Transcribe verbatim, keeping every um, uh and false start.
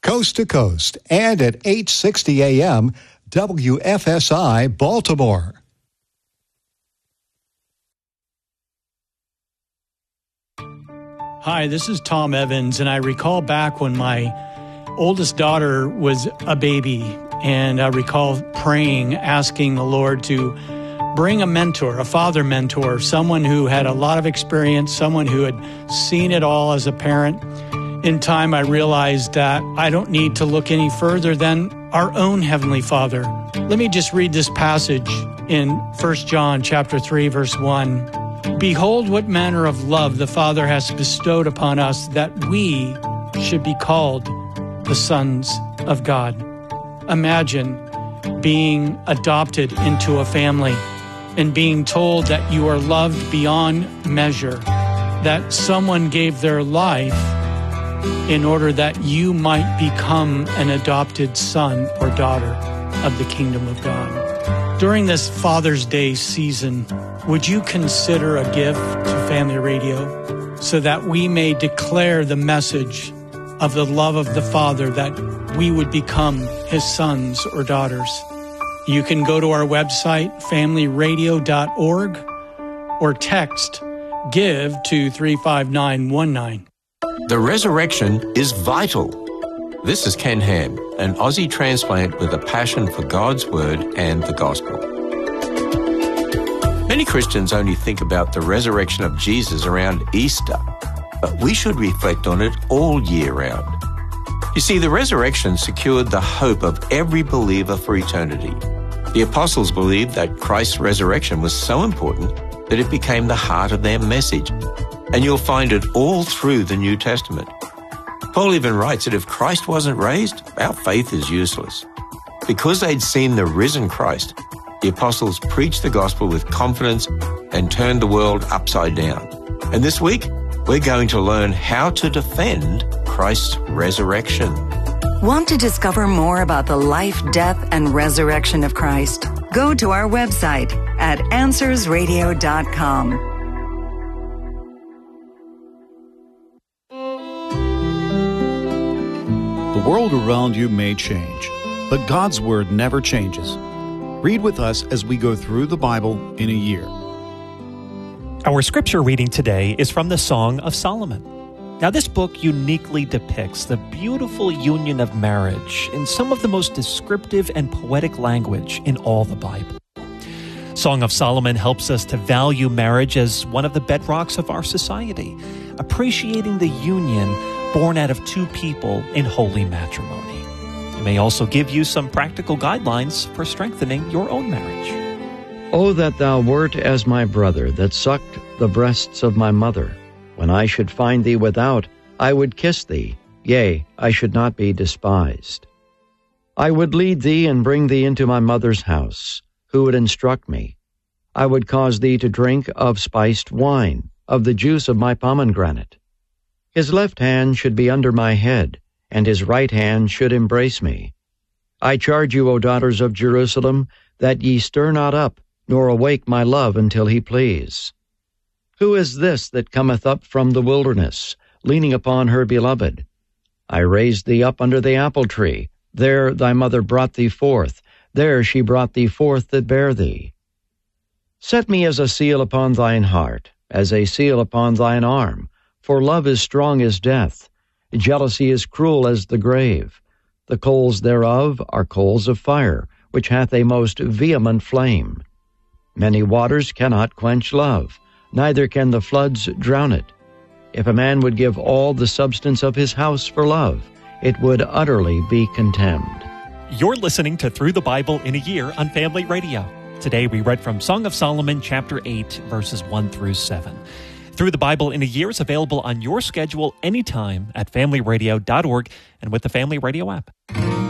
coast to coast, and at eight sixty A M W F S I Baltimore. Hi, this is Tom Evans, and I recall back when my oldest daughter was a baby, and I recall praying, asking the Lord to bring a mentor, a father mentor, someone who had a lot of experience, someone who had seen it all as a parent. In time, I realized that I don't need to look any further than our own Heavenly Father. Let me just read this passage in First John chapter three, verse one. Behold, what manner of love the Father has bestowed upon us, that we should be called the sons of God. Imagine being adopted into a family and being told that you are loved beyond measure, that someone gave their life in order that you might become an adopted son or daughter of the kingdom of God. During this Father's Day season, would you consider a gift to Family Radio so that we may declare the message of the love of the Father, that we would become His sons or daughters? You can go to our website, family radio dot org, or text GIVE to three five nine one nine. The resurrection is vital. This is Ken Ham, an Aussie transplant with a passion for God's Word and the Gospel. Many Christians only think about the resurrection of Jesus around Easter, but we should reflect on it all year round. You see, the resurrection secured the hope of every believer for eternity. The apostles believed that Christ's resurrection was so important that it became the heart of their message, and you'll find it all through the New Testament. Paul even writes that if Christ wasn't raised, our faith is useless. Because they'd seen the risen Christ, the apostles preached the gospel with confidence and turned the world upside down. And this week, we're going to learn how to defend Christ's resurrection. Want to discover more about the life, death, and resurrection of Christ? Go to our website at answers radio dot com. The world around you may change, but God's Word never changes. Read with us as we go through the Bible in a year. Our scripture reading today is from the Song of Solomon. Now, this book uniquely depicts the beautiful union of marriage in some of the most descriptive and poetic language in all the Bible. Song of Solomon helps us to value marriage as one of the bedrocks of our society, appreciating the union born out of two people in holy matrimony. It may also give you some practical guidelines for strengthening your own marriage. Oh, that thou wert as my brother, that sucked the breasts of my mother. When I should find thee without, I would kiss thee, yea, I should not be despised. I would lead thee and bring thee into my mother's house, who would instruct me. I would cause thee to drink of spiced wine, of the juice of my pomegranate. His left hand should be under my head, and his right hand should embrace me. I charge you, O daughters of Jerusalem, that ye stir not up, nor awake my love until he please. Who is this that cometh up from the wilderness, leaning upon her beloved? I raised thee up under the apple tree. There thy mother brought thee forth. There she brought thee forth that bare thee. Set me as a seal upon thine heart, as a seal upon thine arm. For love is strong as death. Jealousy is cruel as the grave. The coals thereof are coals of fire, which hath a most vehement flame. Many waters cannot quench love, neither can the floods drown it. If a man would give all the substance of his house for love, it would utterly be contemned. You're listening to Through the Bible in a Year on Family Radio. Today we read from Song of Solomon, chapter eight, verses one through seven. Through the Bible in a Year is available on your schedule anytime at family radio dot org and with the Family Radio app.